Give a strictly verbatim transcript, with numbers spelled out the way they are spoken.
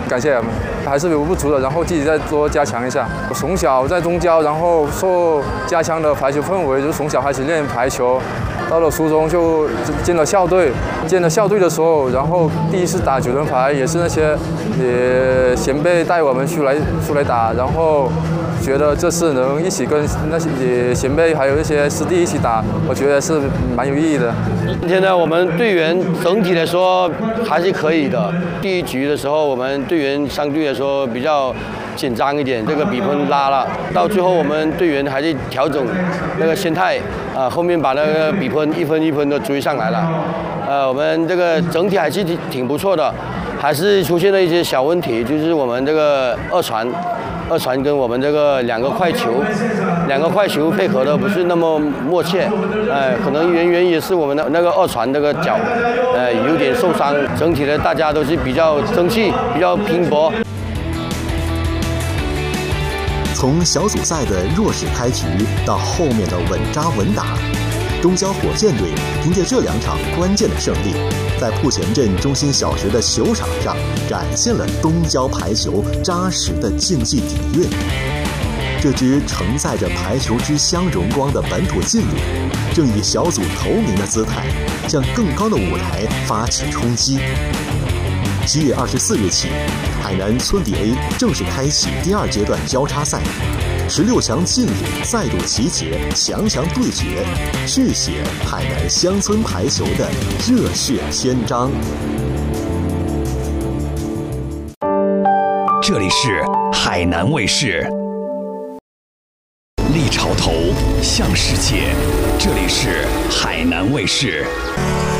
感谢他们，还是有不足的，然后自己再多加强一下。我从小在中郊，然后受家乡的排球氛围，就从小开始练排球。到了初中就进了校队，进了校队的时候，然后第一次打九人排也是那些呃前辈带我们出来出来打，然后觉得这次能一起跟那些前辈还有一些师弟一起打，我觉得是蛮有意义的。 今天呢，我们队员整体来说还是可以的。第一局的时候，我们队员相对来说比较紧张一点，这个比分拉了，到最后我们队员还是调整那个心态，啊，后面把那个比分一分一分的追上来了，呃，我们这个整体还是挺挺不错的，还是出现了一些小问题，就是我们这个二传。二传跟我们这个两个快球，两个快球配合的不是那么默契，呃，可能原原因是我们的那个二传这个脚，呃，有点受伤。整体的大家都是比较争气，比较拼搏。 从小组赛的弱势开局到后面的稳扎稳打，东郊火箭队凭借这两场关键的胜利，在铺前镇中心小学的球场上展现了东郊排球扎实的竞技底蕴。这支承载着排球之乡荣光的本土劲旅，正以小组头名的姿态，向更高的舞台发起冲击。七月二十四日起，海南村里 A 正式开启第二阶段交叉赛。十六强劲旅再度集结，强强对决，续写海南乡村排球的热血篇章。 这里是海南卫视，立潮头向世界，这里是海南卫视。